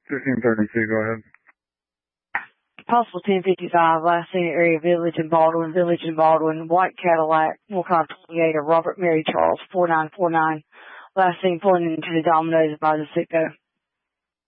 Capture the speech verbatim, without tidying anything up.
fifteen thirty-two, go ahead. Possible ten fifty-five, last seen at area Village in Baldwin, Village in Baldwin, white Cadillac, Wilcott twenty-eight, or Robert Mary Charles, four nine four nine. Last seen pulling into the Domino's by the Citgo.